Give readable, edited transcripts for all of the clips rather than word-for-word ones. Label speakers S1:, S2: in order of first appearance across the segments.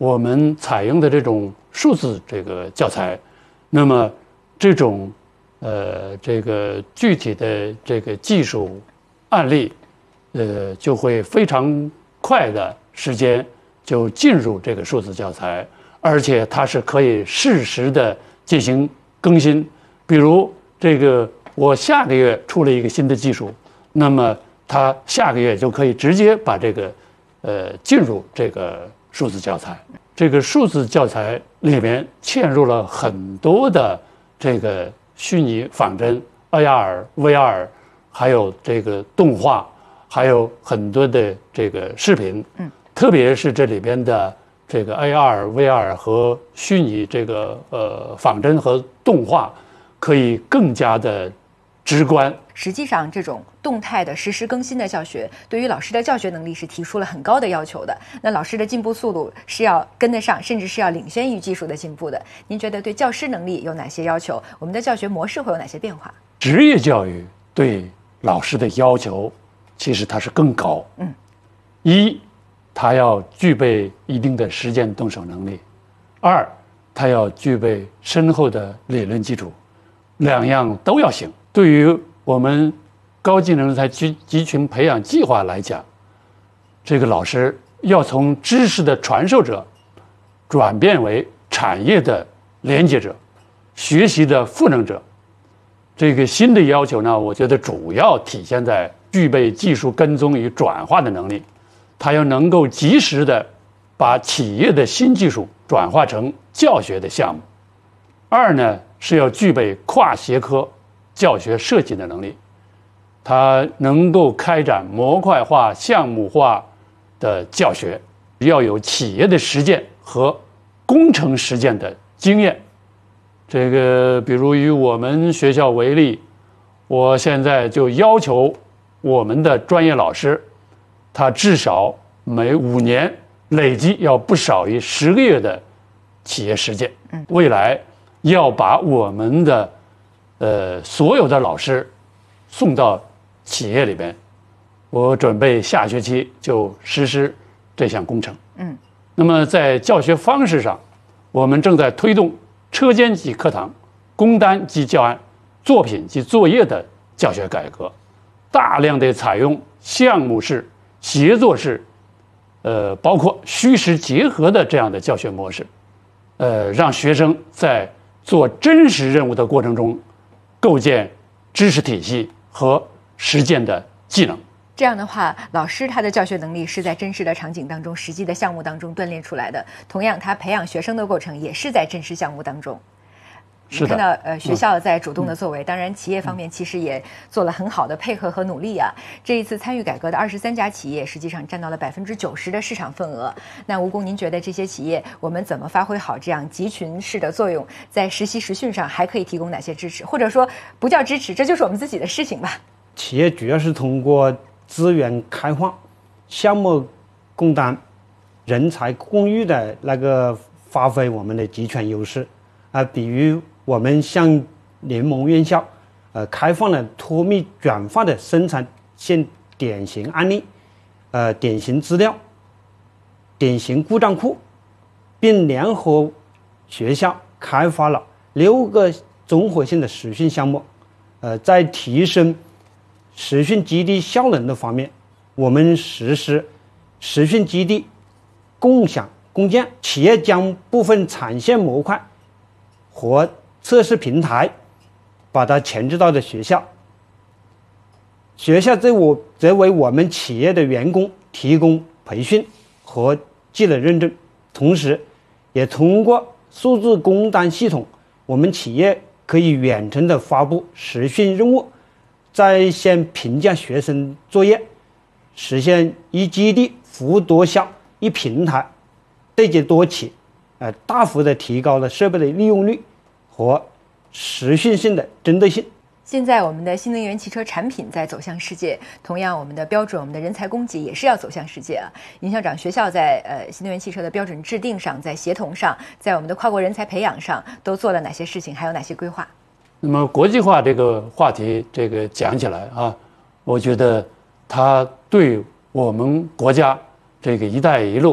S1: 我们采用的这种数字这个教材，那么这种这个具体的这个技术案例，就会非常快的时间就进入这个数字教材，而且它是可以适时的进行更新。比如这个我下个月出了一个新的技术，那么它下个月就可以直接把这个进入这个数字教材。这个数字教材里面嵌入了很多的这个虚拟仿真、AR、VR， 还有这个动画，还有很多的这个视频。特别是这里边的这个 AR、VR 和虚拟这个仿真和动画，可以更加的直观。
S2: 实际上，这种动态的实时更新的教学，对于老师的教学能力是提出了很高的要求的。那老师的进步速度是要跟得上，甚至是要领先于技术的进步的。您觉得对教师能力有哪些要求？我们的教学模式会有哪些变化？
S1: 职业教育对老师的要求，其实它是更高。一，他要具备一定的实践动手能力；二，他要具备深厚的理论基础，两样都要行。对于我们高技能人才集群培养计划来讲，这个老师要从知识的传授者转变为产业的连接者、学习的赋能者。这个新的要求呢，我觉得主要体现在具备技术跟踪与转化的能力，他要能够及时的把企业的新技术转化成教学的项目。二呢，是要具备跨学科教学设计的能力，他能够开展模块化、项目化的教学，要有企业的实践和工程实践的经验。这个比如以我们学校为例，我现在就要求我们的专业老师，他至少每5年累计要不少于10个月的企业实践。未来要把我们的所有的老师送到企业里边，我准备下学期就实施这项工程。那么在教学方式上，我们正在推动车间级课堂、工单及教案、作品及作业的教学改革，大量的采用项目式、协作式，包括虚实结合的这样的教学模式，让学生在做真实任务的过程中，构建知识体系和实践的技能。
S2: 这样的话，老师他的教学能力是在真实的场景当中、实际的项目当中锻炼出来的。同样，他培养学生的过程也是在真实项目当中。
S1: 是的，
S2: 看到学校在主动的作为，当然企业方面其实也做了很好的配合和努力啊。这一次参与改革的23家企业，实际上占到了90%的市场份额。那吴工，您觉得这些企业我们怎么发挥好这样集群式的作用，在实习实训上还可以提供哪些支持？或者说不叫支持，这就是我们自己的事情吧？
S3: 企业主要是通过资源开放、项目共担、人才共育的那个发挥我们的集权优势比如我们向联盟院校开放了脱密转化的生产线典型案例、典型资料、典型故障库，并联合学校开发了6个综合性的实训项目。在提升实训基地效能的方面，我们实施实训基地共享共建，企业将部分产线模块和测试平台把它前置到的学校，学校则为我们企业的员工提供培训和技能认证，同时也通过数字工单系统，我们企业可以远程的发布实训任务，在线评价学生作业，实现一基地服务多效、一平台对接多企，大幅的提高了设备的利用率和实训性的针对性。
S2: 现在我们的新能源汽车产品在走向世界，同样我们的标准、我们的人才供给也是要走向世界啊。尹校长，学校在新能源汽车的标准制定上，在协同上，在我们的跨国人才培养上都做了哪些事情，还有哪些规划？
S1: 那么国际化这个话题，这个讲起来啊，我觉得它对我们国家这个“一带一路”，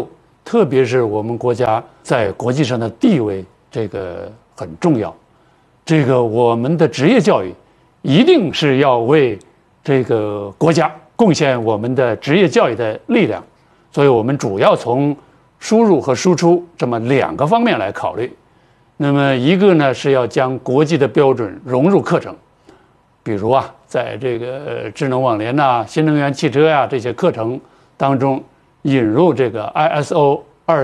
S1: 特别是我们国家在国际上的地位，这个很重要。这个我们的职业教育一定是要为这个国家贡献我们的职业教育的力量，所以我们主要从输入和输出这么2个方面来考虑。那么一个呢是要将国际的标准融入课程，比如在这个智能网联新能源汽车这些课程当中引入这个 ISO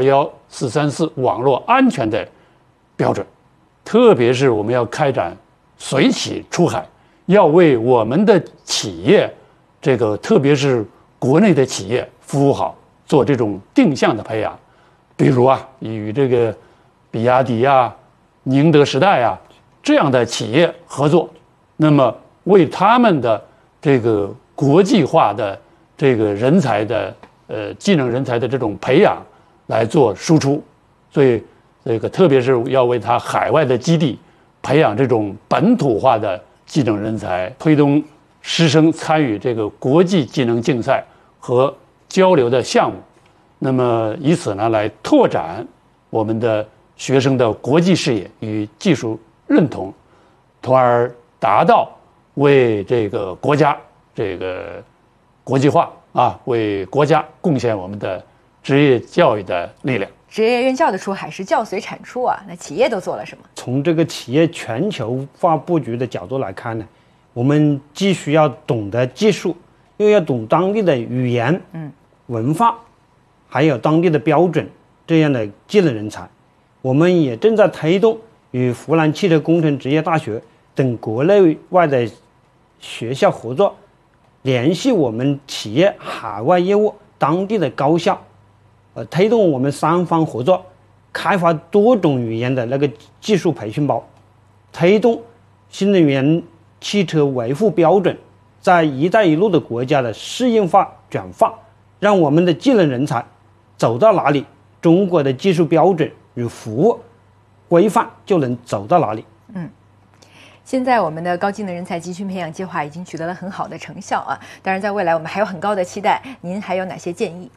S1: 21434网络安全的标准，特别是我们要开展随企出海，要为我们的企业，这个特别是国内的企业服务好，做这种定向的培养。比如与这个比亚迪宁德时代这样的企业合作，那么为他们的这个国际化的这个人才的技能人才的这种培养来做输出，所以这个特别是要为他海外的基地培养这种本土化的技能人才，推动师生参与这个国际技能竞赛和交流的项目，那么以此呢来拓展我们的学生的国际视野与技术认同，从而达到为这个国家这个国际化为国家贡献我们的职业教育的力量。
S2: 职业院校的出海是教随产出那企业都做了什么？
S3: 从这个企业全球化布局的角度来看呢，我们既需要懂得技术，又要懂当地的语言、文化，还有当地的标准这样的技能人才。我们也正在推动与湖南汽车工程职业大学等国内外的学校合作，联系我们企业海外业务当地的高校，推动我们3方合作，开发多种语言的那个技术培训包，推动新能源汽车维护标准在“一带一路”的国家的适应化转化，让我们的技能人才走到哪里，中国的技术标准与服务规范就能走到哪里。
S2: 现在我们的高技能人才集群培养计划已经取得了很好的成效当然在未来我们还有很高的期待，您还有哪些建议？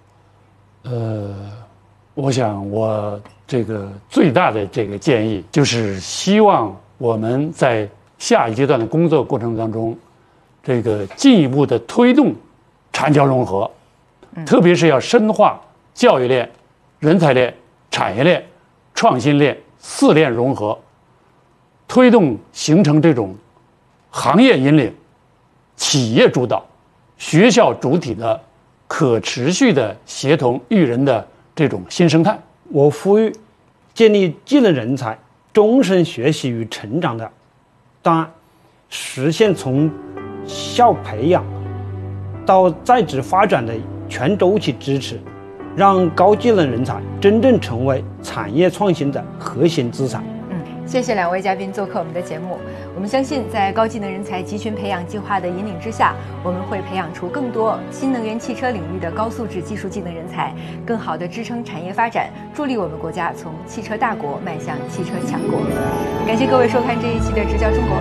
S1: 我想我这个最大的这个建议就是希望我们在下一阶段的工作过程当中，这个进一步的推动产教融合，特别是要深化教育链、人才链、产业链、创新链4链融合，推动形成这种行业引领、企业主导、学校主体的可持续的协同育人的这种新生态。
S3: 我呼吁建立技能人才终身学习与成长的档案，实现从校培养到在职发展的全周期支持，让高技能人才真正成为产业创新的核心资产。
S2: 谢谢2位嘉宾做客我们的节目。我们相信，在高技能人才集群培养计划的引领之下，我们会培养出更多新能源汽车领域的高素质技术技能人才，更好地支撑产业发展，助力我们国家从汽车大国迈向汽车强国。感谢各位收看这一期的《直角中国》。